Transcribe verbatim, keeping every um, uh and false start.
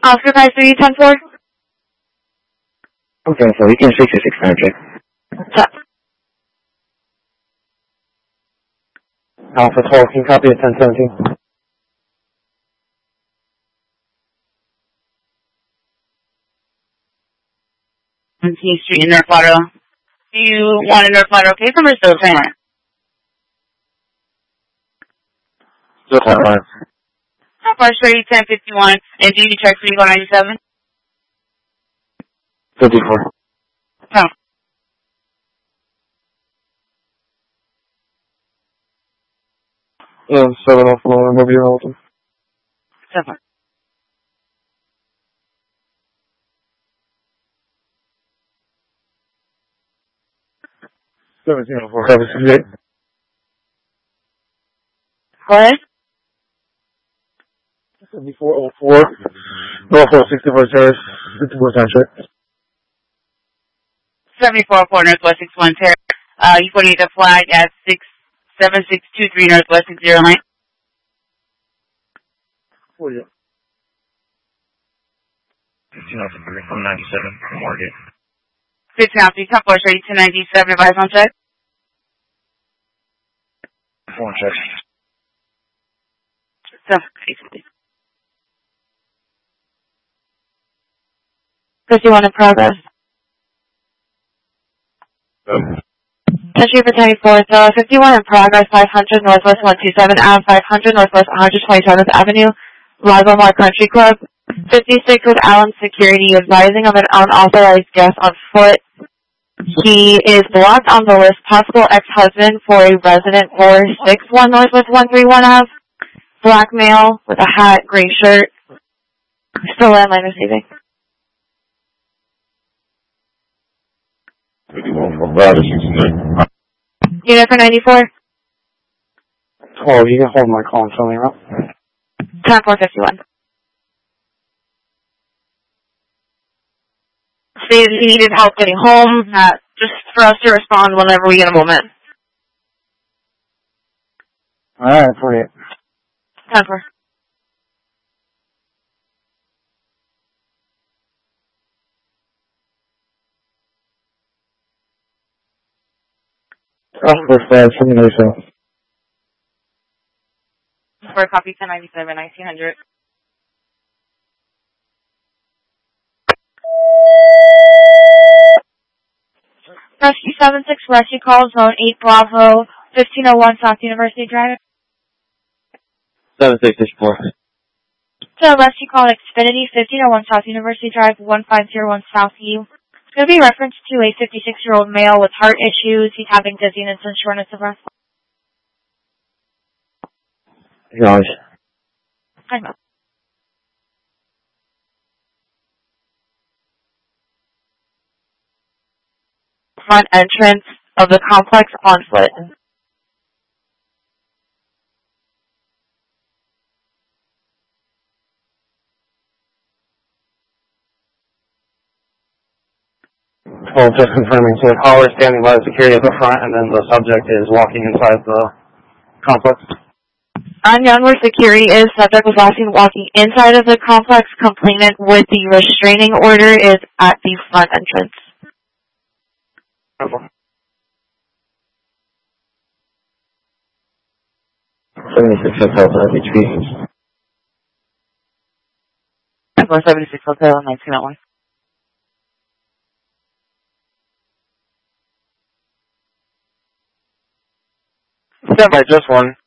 Oscar five three ten four. Okay, so we can sixty-six hundred. Check. Alpha twelve, can you copy at ten seventeen? On T Street in North Lauderdale. Do you want a North Lauderdale case number or still the same one? Still fine. How far straight ten fifty-one and duty check for Eagle ninety-seven? fifty-four. No. Yeah, seven oh four, maybe you're holding. Seven. seventeen oh four. seven sixty-eight. What? seventy-four oh four. Northwest sixty-four Terrace. fifty-four times right. seventy-four oh four Northwest sixty-one Terrace. Uh, you put the flag at six seven six two three Northwest six zero nine. For you. fifteen oh three from ninety-seven from Market. fifteen off the top floor straight to ninety-seven. Advise on check. Phone check. So, fifty-one in progress. Um. Entry for twenty-fourth, uh, fifty-one in progress, five hundred Northwest one twenty-seven Ave, five hundred Northwest one twenty-seventh Avenue, Lagomar Country Club. fifty-six with Allen Security, advising of an unauthorized guest on foot. He is blocked on the list, possible ex-husband for a resident four sixty-one Northwest one thirty-one Ave. Black male with a hat, gray shirt. Still landline receiving. fifty-one from Router sixty-nine. Unit for ninety-four. twelve, you can hold my call and fill me out. ten four fifty-one. Stated he needed help getting home, uh, just for us to respond whenever we get a moment. Alright, forty-eight. ten four. Alpha five, seven ninety-seven. For a copy ten ninety-seven, nineteen hundred. Rescue seven six, rescue call, zone eight Bravo, fifteen oh one South University Drive. seven six six four. So rescue call Xfinity, fifteen oh one South University Drive, one five zero one South U. It's going to be reference to a fifty-six-year-old male with heart issues. He's having dizziness and shortness of breath. Acknowledge. I know. Front entrance of the complex on foot. twelve, just confirming. So the caller is standing by the security at the front, and then the subject is walking inside the complex. Unknown where security is. Subject was also walking inside of the complex. Complainant with the restraining order is at the front entrance. Okay. seventy-six Hotel for H P. one seventy-six Hotel, nineteen oh one. Stand by, just one.